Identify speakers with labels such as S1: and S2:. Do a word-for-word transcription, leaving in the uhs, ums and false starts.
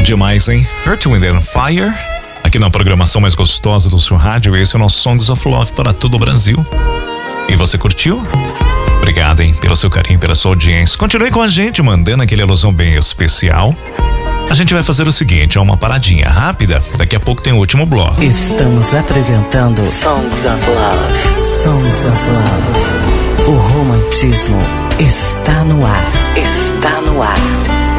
S1: demais, hein? Earth, Wind and Fire, aqui na programação mais gostosa do seu rádio. Esse é o nosso Songs of Love para todo o Brasil. E você curtiu? Obrigado, hein, pelo seu carinho, pela sua audiência. Continue com a gente, mandando aquele alusão bem especial. A gente vai fazer o seguinte, é uma paradinha rápida. Daqui a pouco tem o último bloco.
S2: Estamos apresentando Songs of Love. Songs of Love. O romantismo está no ar. Está no ar.